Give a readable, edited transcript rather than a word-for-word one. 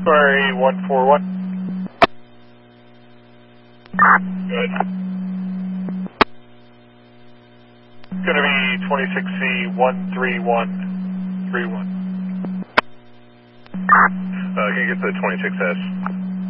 Sorry, 141. Good. It's going to be 26C13131. Can you get the 26S?